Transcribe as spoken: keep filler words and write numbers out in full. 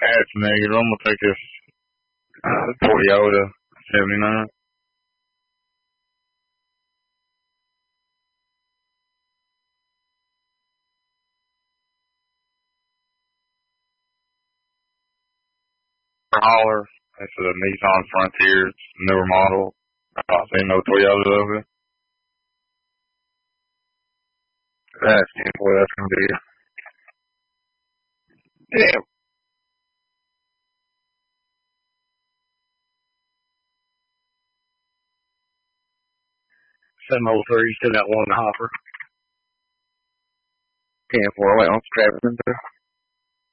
That's negative. I'm gonna take this uh, Toyota seventy-nine. Holler. It's a Nissan Frontier. It's a newer model. I don't see no Toyota over it. That's what that's gonna be. Damn. seven oh three, still got one in the hopper. ten four, wait, I'm scrapping in there.